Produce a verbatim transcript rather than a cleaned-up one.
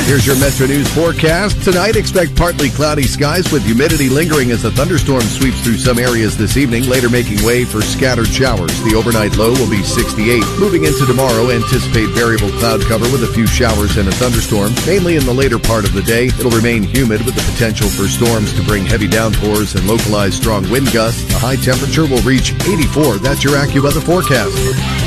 Here's your Metro News forecast. Tonight, expect partly cloudy skies with humidity lingering as a thunderstorm sweeps through some areas this evening, later making way for scattered showers. The overnight low will be sixty-eight. Moving into tomorrow, anticipate variable cloud cover with a few showers and a thunderstorm. Mainly in the later part of the day, it'll remain humid with the potential for storms to bring heavy downpours and localized strong wind gusts. The high temperature will reach eighty-four. That's your AccuWeather forecast.